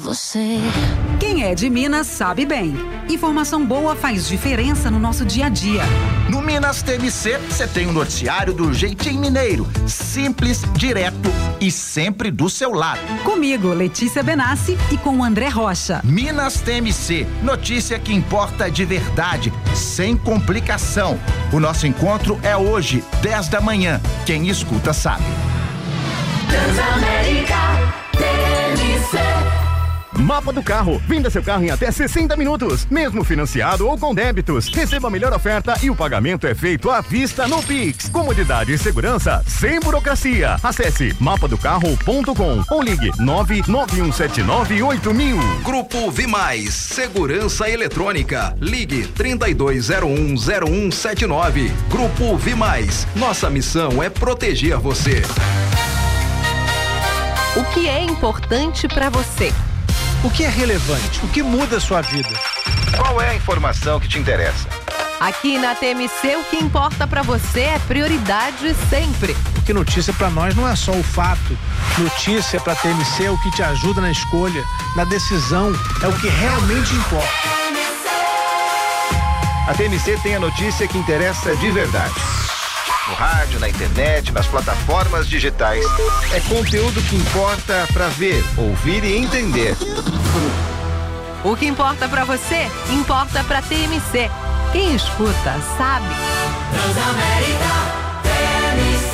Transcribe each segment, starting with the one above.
você. Quem é de Minas sabe bem. Informação boa faz diferença no nosso dia a dia. No Minas TMC, você tem um noticiário do jeitinho mineiro. Simples, direto e sempre do seu lado. Comigo, Letícia Benassi, e com o André Rocha. Minas TMC, notícia que importa de verdade, sem complicação. O nosso encontro é hoje, 10 da manhã. Quem escuta sabe. Transamérica TMC. Mapa do Carro. Venda seu carro em até 60 minutos, mesmo financiado ou com débitos. Receba a melhor oferta e o pagamento é feito à vista no Pix. Comodidade e segurança sem burocracia. Acesse mapadocarro.com ou ligue 991798000. Grupo Vimais, segurança eletrônica. Ligue 32010179. Grupo Vimais. Nossa missão é proteger você. O que é importante para você? O que é relevante? O que muda a sua vida? Qual é a informação que te interessa? Aqui na TMC, o que importa para você é prioridade sempre. Porque notícia para nós não é só o fato. Notícia para TMC é o que te ajuda na escolha, na decisão, é o que realmente importa. A TMC tem a notícia que interessa de verdade. No rádio, na internet, nas plataformas digitais. É conteúdo que importa para ver, ouvir e entender. O que importa para você, importa para TMC. Quem escuta, sabe. Transamérica TMC.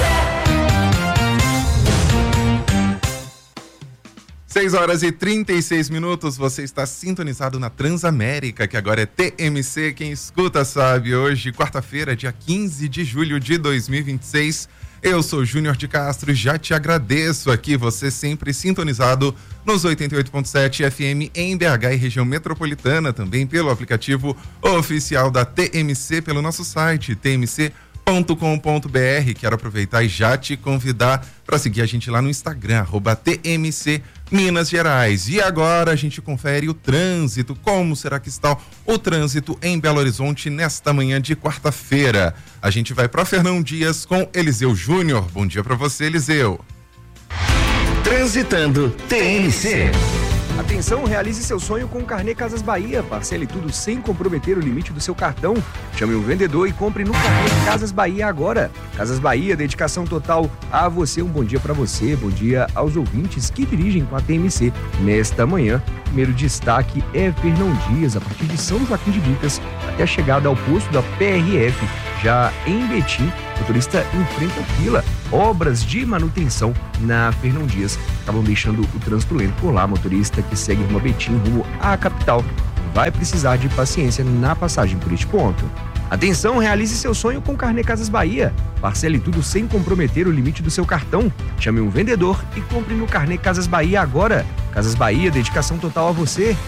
6h36, você está sintonizado na Transamérica, que agora é TMC, quem escuta sabe. Hoje, quarta-feira, dia 15 de julho de 2026, eu sou Júnior de Castro e já te agradeço aqui, você sempre sintonizado nos 88.7 FM em BH e região metropolitana, também pelo aplicativo oficial da TMC, pelo nosso site, tmc.com.br. Quero aproveitar e já te convidar para seguir a gente lá no Instagram, @TMC Minas Gerais. E agora a gente confere o trânsito. Como será que está o trânsito em Belo Horizonte nesta manhã de quarta-feira? A gente vai para Fernão Dias com Eliseu Júnior. Bom dia para você, Eliseu. Transitando TMC. Atenção, realize seu sonho com o Carnê Casas Bahia. Parcele tudo sem comprometer o limite do seu cartão. Chame um vendedor e compre no Carnê Casas Bahia agora. Casas Bahia, dedicação total a você. Um bom dia para você, bom dia aos ouvintes que dirigem com a TMC. Nesta manhã, primeiro destaque é Fernão Dias, a partir de São Joaquim de Vitas até a chegada ao posto da PRF. Já em Betim, o motorista enfrenta fila. Obras de manutenção na Fernão Dias acabam deixando o trânsito lento por lá. Motorista que segue rumo a Betim, rumo à capital, vai precisar de paciência na passagem por este ponto. Atenção, realize seu sonho com o Carnê Casas Bahia. Parcele tudo sem comprometer o limite do seu cartão. Chame um vendedor e compre no Carnê Casas Bahia agora. Casas Bahia, dedicação total a você.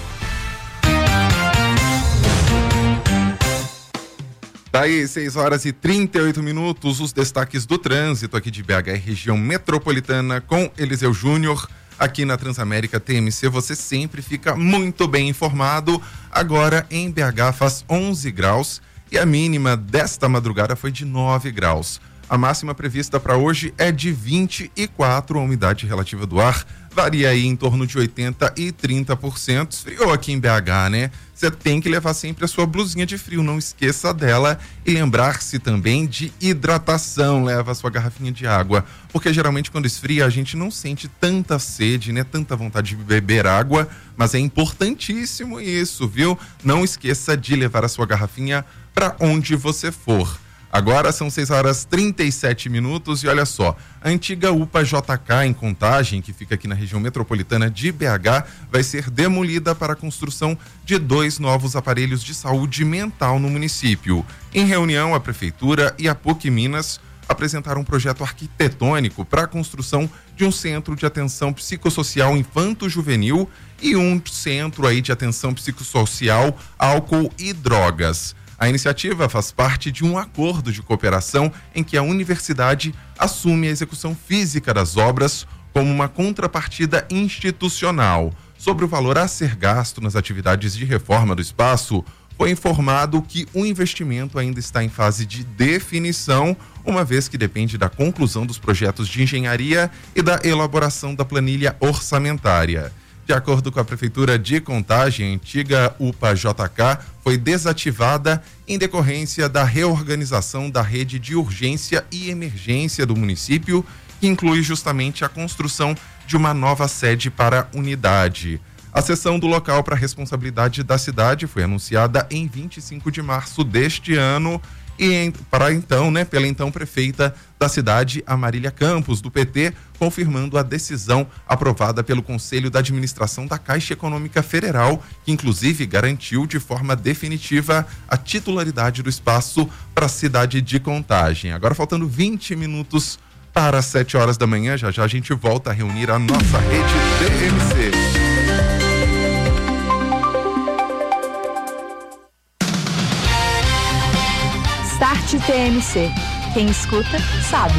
Daí, 6h38, os destaques do trânsito aqui de BH e região metropolitana com Eliseu Júnior. Aqui na Transamérica TMC você sempre fica muito bem informado. Agora em BH faz 11 graus e a mínima desta madrugada foi de 9 graus. A máxima prevista para hoje é de 24, a umidade relativa do ar varia aí em torno de 80% e 30%. Esfriou aqui em BH, né? Você tem que levar sempre a sua blusinha de frio, não esqueça dela, e lembrar-se também de hidratação. Leva a sua garrafinha de água, porque geralmente quando esfria a gente não sente tanta sede, né? Tanta vontade de beber água, mas é importantíssimo isso, viu? Não esqueça de levar a sua garrafinha para onde você for. Agora são 6h37 e olha só, a antiga UPA JK em Contagem, que fica aqui na região metropolitana de BH, vai ser demolida para a construção de 2 novos aparelhos de saúde mental no município. Em reunião, a Prefeitura e a PUC Minas apresentaram um projeto arquitetônico para a construção de um centro de atenção psicossocial infanto-juvenil e um centro aí de atenção psicossocial, álcool e drogas. A iniciativa faz parte de um acordo de cooperação em que a universidade assume a execução física das obras como uma contrapartida institucional. Sobre o valor a ser gasto nas atividades de reforma do espaço, foi informado que o investimento ainda está em fase de definição, uma vez que depende da conclusão dos projetos de engenharia e da elaboração da planilha orçamentária. De acordo com a Prefeitura de Contagem, a antiga UPA-JK foi desativada em decorrência da reorganização da rede de urgência e emergência do município, que inclui justamente a construção de uma nova sede para a unidade. A cessão do local para responsabilidade da cidade foi anunciada em 25 de março deste ano pela então prefeita da cidade, Amarília Campos, do PT, confirmando a decisão aprovada pelo Conselho da Administração da Caixa Econômica Federal, que inclusive garantiu de forma definitiva a titularidade do espaço para a cidade de Contagem. Agora faltando 20 minutos para as 7 horas da manhã, já a gente volta a reunir a nossa rede TMC. Start TMC. Quem escuta, sabe.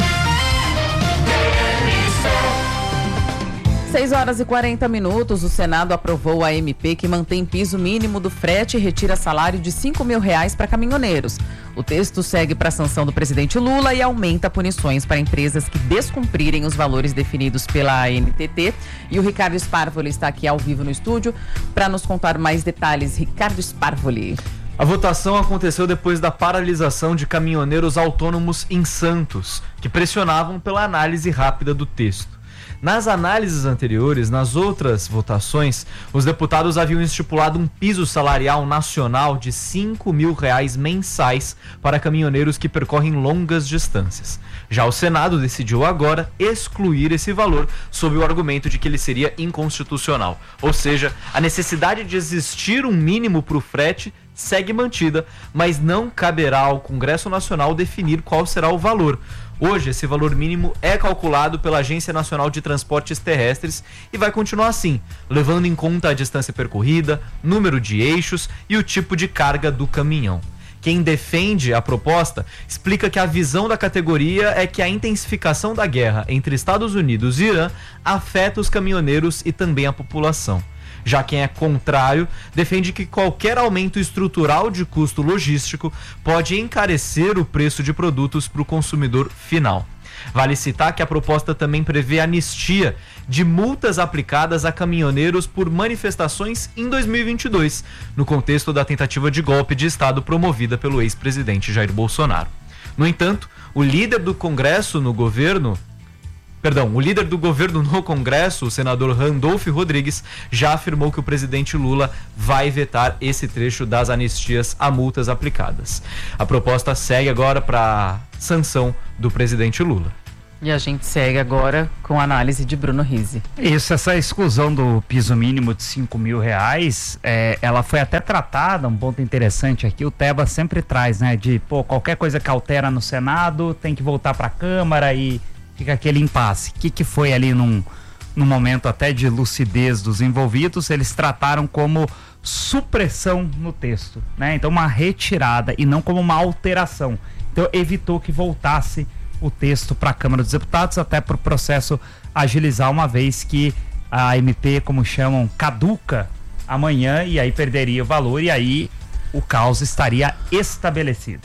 6h40, o Senado aprovou a MP que mantém piso mínimo do frete e retira salário de R$5.000 para caminhoneiros. O texto segue para a sanção do presidente Lula e aumenta punições para empresas que descumprirem os valores definidos pela ANTT. E o Ricardo Sparvoli está aqui ao vivo no estúdio para nos contar mais detalhes. Ricardo Sparvoli. A votação aconteceu depois da paralisação de caminhoneiros autônomos em Santos, que pressionavam pela análise rápida do texto. Nas análises anteriores, nas outras votações, os deputados haviam estipulado um piso salarial nacional de R$5.000 mensais para caminhoneiros que percorrem longas distâncias. Já o Senado decidiu agora excluir esse valor sob o argumento de que ele seria inconstitucional. Ou seja, a necessidade de existir um mínimo para o frete segue mantida, mas não caberá ao Congresso Nacional definir qual será o valor. Hoje, esse valor mínimo é calculado pela Agência Nacional de Transportes Terrestres e vai continuar assim, levando em conta a distância percorrida, número de eixos e o tipo de carga do caminhão. Quem defende a proposta explica que a visão da categoria é que a intensificação da guerra entre Estados Unidos e Irã afeta os caminhoneiros e também a população. Já quem é contrário defende que qualquer aumento estrutural de custo logístico pode encarecer o preço de produtos para o consumidor final. Vale citar que a proposta também prevê anistia de multas aplicadas a caminhoneiros por manifestações em 2022, no contexto da tentativa de golpe de Estado promovida pelo ex-presidente Jair Bolsonaro. No entanto, o líder do Congresso no governo no Congresso, o senador Randolph Rodrigues, já afirmou que o presidente Lula vai vetar esse trecho das anistias a multas aplicadas. A proposta segue agora para sanção do presidente Lula. E a gente segue agora com a análise de Bruno Rizzi. Isso, essa exclusão do piso mínimo de R$5.000, ela foi até tratada, um ponto interessante aqui, o Teba sempre traz, né, de qualquer coisa que altera no Senado tem que voltar para a Câmara e fica aquele impasse. O que foi ali num momento até de lucidez dos envolvidos, eles trataram como supressão no texto, né? Então uma retirada e não como uma alteração. Então evitou que voltasse o texto para a Câmara dos Deputados, até para o processo agilizar, uma vez que a MP, como chamam, caduca amanhã e aí perderia o valor e aí o caos estaria estabelecido.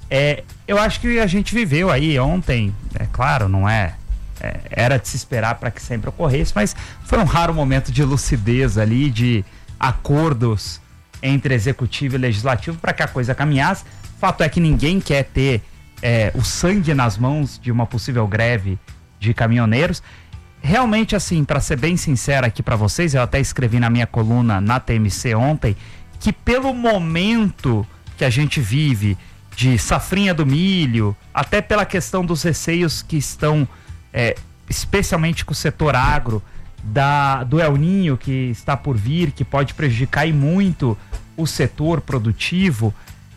Eu acho que a gente viveu aí ontem, claro, não era de se esperar para que sempre ocorresse, mas foi um raro momento de lucidez ali, de acordos entre executivo e legislativo para que a coisa caminhasse. Fato é que ninguém quer ter o sangue nas mãos de uma possível greve de caminhoneiros. Realmente, assim, para ser bem sincero aqui para vocês, eu até escrevi na minha coluna na TMC ontem, que pelo momento que a gente vive de safrinha do milho, até pela questão dos receios que estão, especialmente com o setor agro, do El Niño que está por vir, que pode prejudicar e muito o setor produtivo,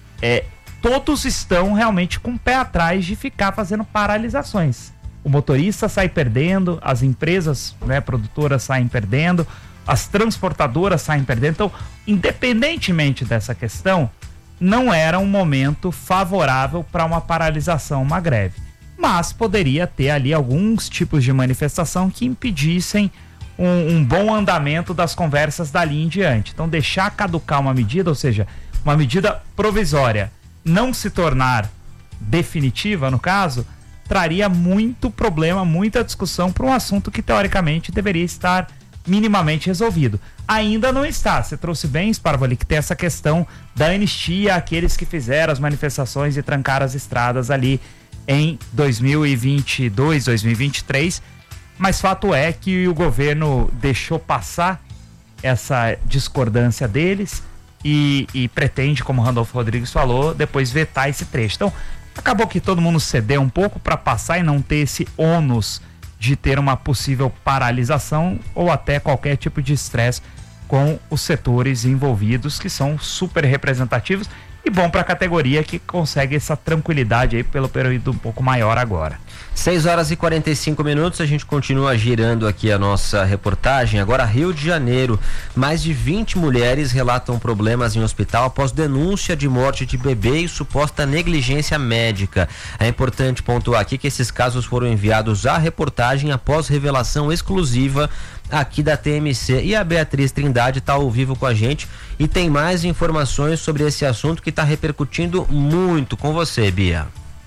todos estão realmente com o pé atrás de ficar fazendo paralisações. O motorista sai perdendo, as empresas, produtoras saem perdendo, as transportadoras saem perdendo. Então, independentemente dessa questão, não era um momento favorável para uma paralisação, uma greve. Mas poderia ter ali alguns tipos de manifestação que impedissem um bom andamento das conversas dali em diante. Então, deixar caducar uma medida, ou seja, uma medida provisória, não se tornar definitiva, no caso, traria muito problema, muita discussão para um assunto que, teoricamente, deveria estar minimamente resolvido. Ainda não está. Você trouxe bem, Sparvoli, que tem essa questão da anistia àqueles que fizeram as manifestações e trancaram as estradas ali em 2022, 2023, mas fato é que o governo deixou passar essa discordância deles e pretende, como o Randolfo Rodrigues falou, depois vetar esse trecho. Então, acabou que todo mundo cedeu um pouco para passar e não ter esse ônus de ter uma possível paralisação ou até qualquer tipo de estresse com os setores envolvidos, que são super representativos e bom para a categoria, que consegue essa tranquilidade aí pelo período um pouco maior agora. 6h45, a gente continua girando aqui a nossa reportagem. Agora, Rio de Janeiro, mais de 20 mulheres relatam problemas em hospital após denúncia de morte de bebê e suposta negligência médica. É importante pontuar aqui que esses casos foram enviados à reportagem após revelação exclusiva aqui da TMC. E a Beatriz Trindade está ao vivo com a gente e tem mais informações sobre esse assunto que está repercutindo muito. Com você, Bia.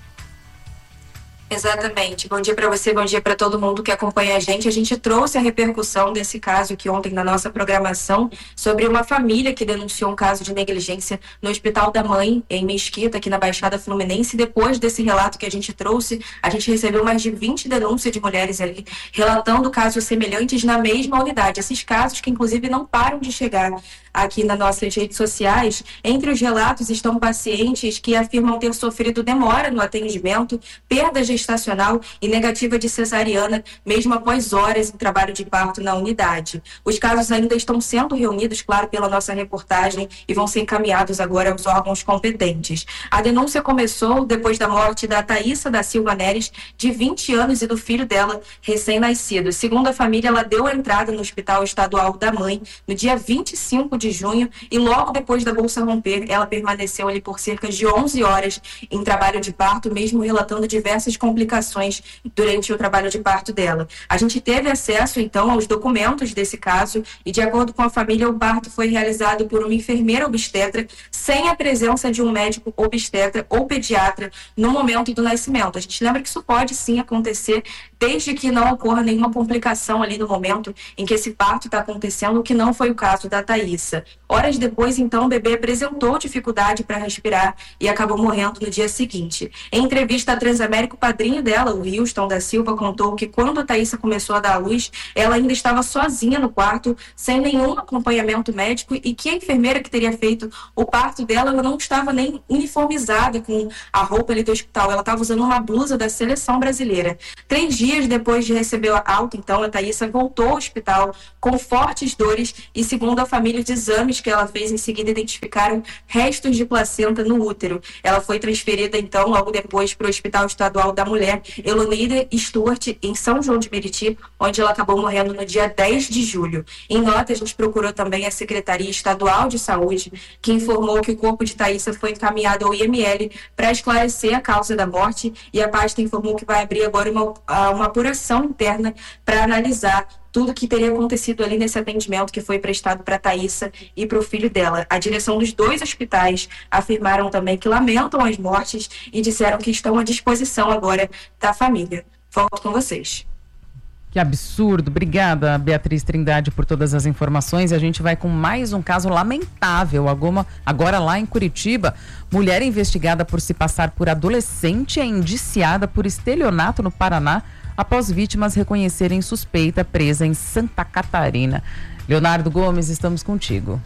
Exatamente. Bom dia para você, bom dia para todo mundo que acompanha a gente. A gente trouxe a repercussão desse caso aqui ontem na nossa programação sobre uma família que denunciou um caso de negligência no Hospital da Mãe, em Mesquita, aqui na Baixada Fluminense. Depois desse relato que a gente trouxe, a gente recebeu mais de 20 denúncias de mulheres ali relatando casos semelhantes na mesma unidade. Esses casos que, inclusive, não param de chegar aqui nas nossas redes sociais. Entre os relatos estão pacientes que afirmam ter sofrido demora no atendimento, perda gestacional e negativa de cesariana, mesmo após horas em trabalho de parto na unidade. Os casos ainda estão sendo reunidos, claro, pela nossa reportagem e vão ser encaminhados agora aos órgãos competentes. A denúncia começou depois da morte da Thaísa da Silva Neres, de 20 anos, e do filho dela, recém-nascido. Segundo a família, ela deu a entrada no Hospital Estadual da Mãe no dia 25 de junho e logo depois da bolsa romper, ela permaneceu ali por cerca de 11 horas em trabalho de parto, mesmo relatando diversas complicações durante o trabalho de parto dela. A gente teve acesso, então, aos documentos desse caso e, de acordo com a família, o parto foi realizado por uma enfermeira obstetra sem a presença de um médico obstetra ou pediatra no momento do nascimento. A gente lembra que isso pode sim acontecer desde que não ocorra nenhuma complicação ali no momento em que esse parto está acontecendo, o que não foi o caso da Thaísa. Horas depois, então, o bebê apresentou dificuldade para respirar e acabou morrendo no dia seguinte. Em entrevista à Transamérica, o padrinho dela, o Wilson da Silva, contou que quando a Thaísa começou a dar à luz, ela ainda estava sozinha no quarto, sem nenhum acompanhamento médico, e que a enfermeira que teria feito o parto dela, ela não estava nem uniformizada com a roupa ali do hospital, ela estava usando uma blusa da seleção brasileira. 3 dias depois de receber a alta, então, a Thaísa voltou ao hospital com fortes dores e, segundo a família, os exames que ela fez em seguida identificaram restos de placenta no útero. Ela foi transferida, então, logo depois para o Hospital Estadual da Mulher, Eloneida Stuart, em São João de Meriti, onde ela acabou morrendo no dia 10 de julho. Em nota, a gente procurou também a Secretaria Estadual de Saúde, que informou que o corpo de Thaísa foi encaminhado ao IML para esclarecer a causa da morte, e a pasta informou que vai abrir agora uma apuração interna para analisar tudo que teria acontecido ali nesse atendimento que foi prestado para a Thaísa e para o filho dela. A direção dos 2 hospitais afirmaram também que lamentam as mortes e disseram que estão à disposição agora da família. Volto com vocês. Que absurdo. Obrigada, Beatriz Trindade, por todas as informações. A gente vai com mais um caso lamentável. Agora lá em Curitiba, mulher investigada por se passar por adolescente é indiciada por estelionato no Paraná após vítimas reconhecerem suspeita presa em Santa Catarina. Leonardo Gomes, estamos contigo.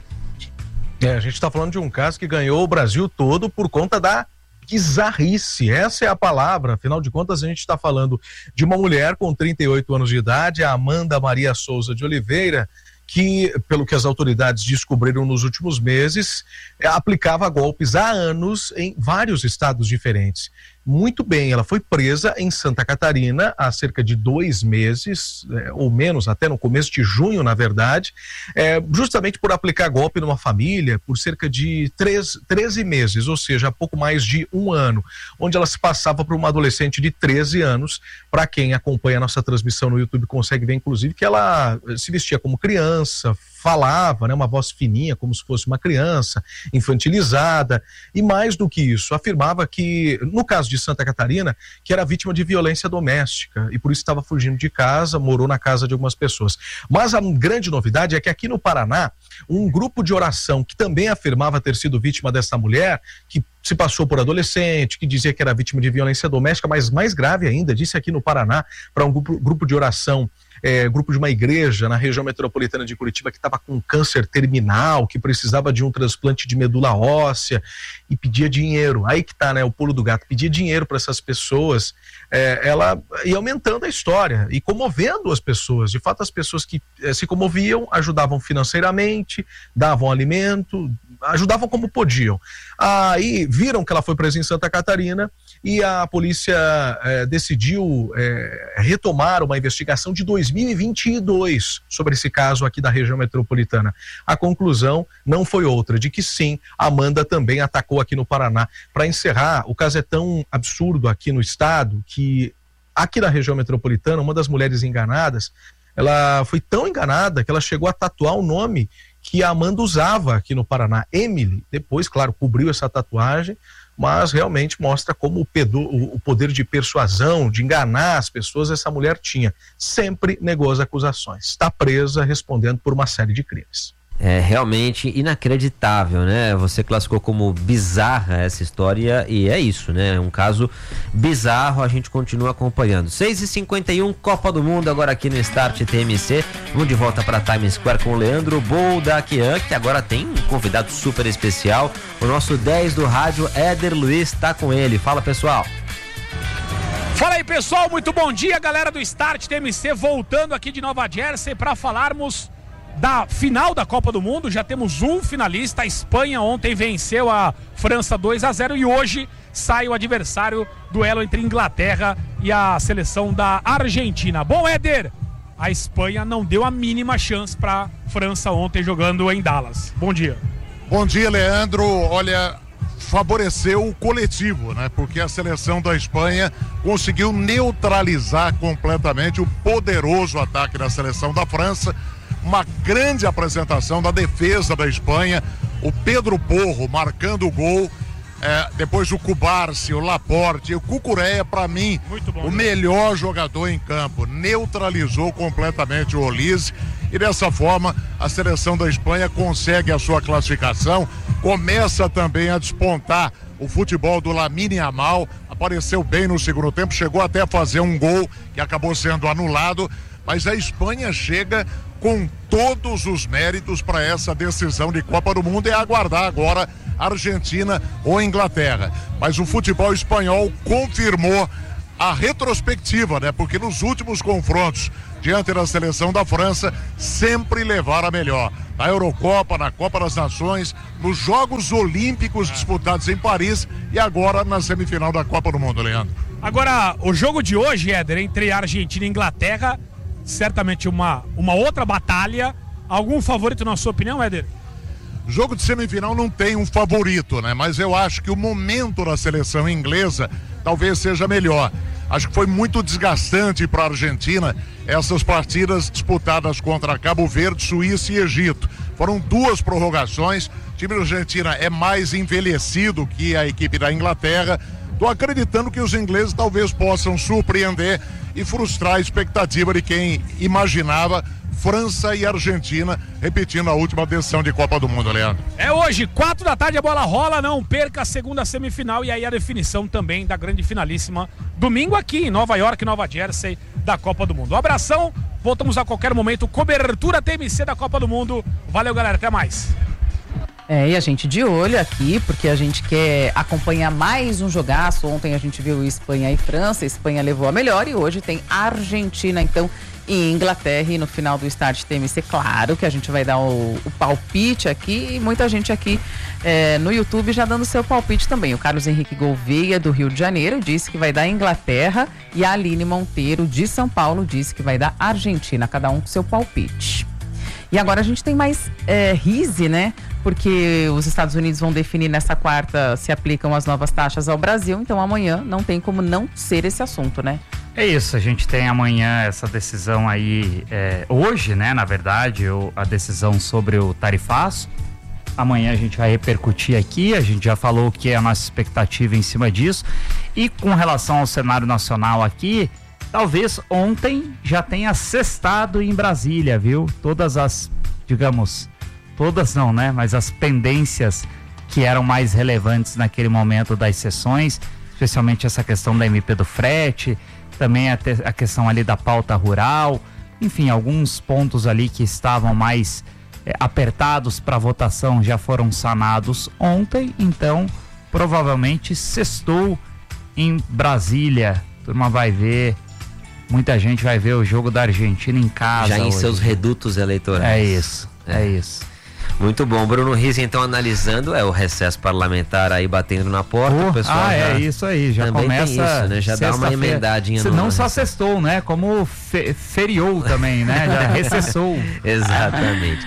A gente está falando de um caso que ganhou o Brasil todo por conta da bizarrice, essa é a palavra. Afinal de contas, a gente está falando de uma mulher com 38 anos de idade, a Amanda Maria Souza de Oliveira, que, pelo que as autoridades descobriram nos últimos meses, aplicava golpes há anos em vários estados diferentes. Muito bem, ela foi presa em Santa Catarina há cerca de 2 meses, ou menos, até no começo de junho, na verdade, justamente por aplicar golpe numa família por cerca de 13 meses, ou seja, há pouco mais de 1 ano, onde ela se passava por uma adolescente de 13 anos. Para quem acompanha a nossa transmissão no YouTube consegue ver, inclusive, que ela se vestia como criança, falava, né, uma voz fininha, como se fosse uma criança, infantilizada, e mais do que isso, afirmava que, no caso de Santa Catarina, que era vítima de violência doméstica, e por isso estava fugindo de casa, morou na casa de algumas pessoas. Mas a grande novidade é que aqui no Paraná, um grupo de oração que também afirmava ter sido vítima dessa mulher, que se passou por adolescente, que dizia que era vítima de violência doméstica, mas mais grave ainda, disse aqui no Paraná, para um grupo de oração, grupo de uma igreja na região metropolitana de Curitiba que estava com câncer terminal, que precisava de um transplante de medula óssea e pedia dinheiro. Aí que tá, né, o pulo do gato, pedia dinheiro para essas pessoas. Ela ia aumentando a história e comovendo as pessoas. De fato, as pessoas que se comoviam ajudavam financeiramente, davam alimento, ajudavam como podiam. Aí viram que ela foi presa em Santa Catarina e a polícia decidiu retomar uma investigação de 2022 sobre esse caso aqui da região metropolitana. A conclusão não foi outra, de que sim, a Amanda também atacou aqui no Paraná. Para encerrar, o caso é tão absurdo aqui no estado que aqui na região metropolitana, uma das mulheres enganadas, ela foi tão enganada que ela chegou a tatuar o nome que a Amanda usava aqui no Paraná, Emily. Depois, claro, cobriu essa tatuagem, mas realmente mostra como o poder de persuasão, de enganar as pessoas, essa mulher tinha. Sempre negou as acusações. Está presa, respondendo por uma série de crimes. É realmente inacreditável, né? Você classificou como bizarra essa história e é isso, né? Um caso bizarro, a gente continua acompanhando. 6h51, Copa do Mundo agora aqui no Start TMC. Vamos de volta para Times Square com o Leandro Boldaquian, que agora tem um convidado super especial. O nosso 10 do rádio, Éder Luiz, tá com ele. Fala, pessoal. Fala aí, pessoal, muito bom dia, galera do Start TMC, voltando aqui de Nova Jersey para falarmos da final da Copa do Mundo. Já temos um finalista. A Espanha ontem venceu a França 2-0 e hoje sai o adversário, duelo entre Inglaterra e a seleção da Argentina. Bom, Éder, a Espanha não deu a mínima chance para a França ontem jogando em Dallas. Bom dia. Bom dia, Leandro. Olha, favoreceu o coletivo, né? Porque a seleção da Espanha conseguiu neutralizar completamente o poderoso ataque da seleção da França. Uma grande apresentação da defesa da Espanha, o Pedro Porro marcando o gol, depois o Cubarsi, o Laporte e o Cucurella, para mim, o melhor jogador em campo, neutralizou completamente o Olise e dessa forma a seleção da Espanha consegue a sua classificação, começa também a despontar o futebol do Lamine Yamal, apareceu bem no segundo tempo, chegou até a fazer um gol que acabou sendo anulado, mas a Espanha chega com todos os méritos para essa decisão de Copa do Mundo e aguardar agora Argentina ou Inglaterra. Mas o futebol espanhol confirmou a retrospectiva, né? Porque nos últimos confrontos diante da seleção da França sempre levaram a melhor. Na Eurocopa, na Copa das Nações, nos Jogos Olímpicos disputados em Paris e agora na semifinal da Copa do Mundo, Leandro. Agora, o jogo de hoje, Éder, entre Argentina e Inglaterra, certamente uma outra batalha. Algum favorito na sua opinião, Éder? Jogo de semifinal não tem um favorito, né? Mas eu acho que o momento da seleção inglesa talvez seja melhor. Acho que foi muito desgastante para a Argentina essas partidas disputadas contra Cabo Verde, Suíça e Egito. Foram 2 prorrogações. O time da Argentina é mais envelhecido que a equipe da Inglaterra. Estou acreditando que os ingleses talvez possam surpreender e frustrar a expectativa de quem imaginava França e Argentina repetindo a última decisão de Copa do Mundo, Leandro. É hoje, 4 da tarde, a bola rola, não perca a segunda semifinal e aí a definição também da grande finalíssima, domingo aqui em Nova York, Nova Jersey, da Copa do Mundo. Um abração, voltamos a qualquer momento, cobertura TMC da Copa do Mundo. Valeu, galera, até mais. E a gente de olho aqui, porque a gente quer acompanhar mais um jogaço. Ontem a gente viu Espanha e França, a Espanha levou a melhor e hoje tem Argentina, então, e Inglaterra. E no final do Start TMC, claro que a gente vai dar o palpite aqui e muita gente aqui no YouTube já dando seu palpite também. O Carlos Henrique Gouveia, do Rio de Janeiro, disse que vai dar Inglaterra e a Aline Monteiro, de São Paulo, disse que vai dar Argentina, cada um com seu palpite. E agora a gente tem mais RISE, né? Porque os Estados Unidos vão definir nessa quarta se aplicam as novas taxas ao Brasil, então amanhã não tem como não ser esse assunto, né? É isso, a gente tem amanhã essa decisão aí, hoje, né, na verdade, a decisão sobre o tarifaço. Amanhã a gente vai repercutir aqui, a gente já falou o que é a nossa expectativa em cima disso. E com relação ao cenário nacional aqui, talvez ontem já tenha sextado em Brasília, viu? Todas as, digamos, todas não, né? Mas as pendências que eram mais relevantes naquele momento das sessões, especialmente essa questão da MP do frete, também a questão ali da pauta rural, enfim, alguns pontos ali que estavam mais apertados para votação já foram sanados ontem, então provavelmente sextou em Brasília. A turma vai ver, muita gente vai ver o jogo da Argentina em casa. Já em hoje. seus redutos eleitorais. É isso. Muito bom. Bruno Rizzi, então, analisando o recesso parlamentar aí batendo na porta. O pessoal é isso aí, já começa. Tem isso, né? Já dá uma emendadinha no. Não só sextou, né? Como feriou também, né? Já recessou. Exatamente.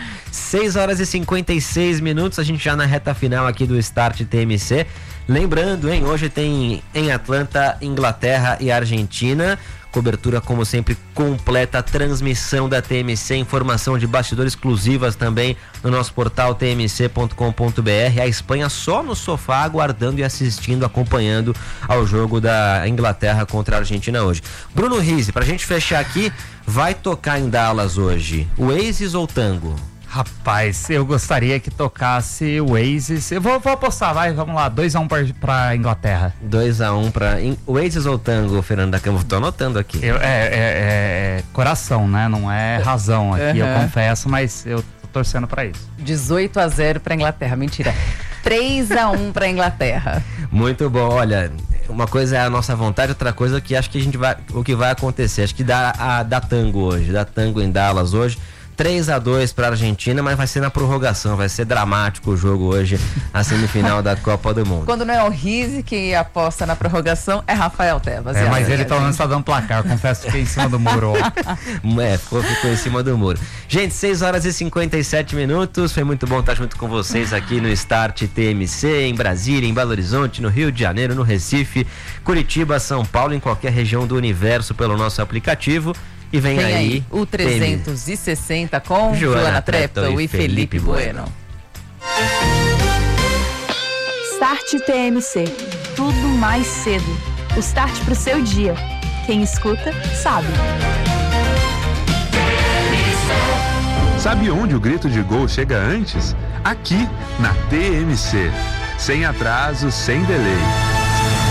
6h56, a gente já na reta final aqui do Start TMC. Lembrando, hein? Hoje tem em Atlanta, Inglaterra e Argentina. Cobertura, como sempre, completa, transmissão da TMC, informação de bastidores exclusivas também no nosso portal tmc.com.br. A Espanha só no sofá, aguardando e assistindo, acompanhando ao jogo da Inglaterra contra a Argentina hoje. Bruno Rizzi, pra gente fechar aqui, vai tocar em Dallas hoje, Oasis ou Tango? Rapaz, eu gostaria que tocasse o Oasis. Eu vou apostar, vamos lá, 2-1 pra Inglaterra. 2-1 pra Oasis ou Tango, Fernando da Câmara? Tô anotando aqui. É coração, né? Não é razão aqui, eu confesso, mas eu tô torcendo pra isso. 18-0 pra Inglaterra, mentira. 3-1 pra Inglaterra. Muito bom, olha, uma coisa é a nossa vontade, outra coisa que acho que o que vai acontecer, acho que dá Tango hoje, dá Tango em Dallas hoje. 3-2 para a Argentina, mas vai ser na prorrogação, vai ser dramático o jogo hoje, a semifinal da Copa do Mundo. Quando não é o Rizzi que aposta na prorrogação, é Rafael Tebas. Mas ele pelo menos tá dando placar, confesso que fiquei em cima do muro. Ficou em cima do muro. Gente, 6h57, foi muito bom estar junto com vocês aqui no Start TMC, em Brasília, em Belo Horizonte, no Rio de Janeiro, no Recife, Curitiba, São Paulo, em qualquer região do universo pelo nosso aplicativo. E vem aí o 360 com Joana Treptow e Felipe Bueno. Start TMC. Tudo mais cedo. O start pro seu dia. Quem escuta, sabe. Sabe onde o grito de gol chega antes? Aqui, na TMC. Sem atraso, sem delay.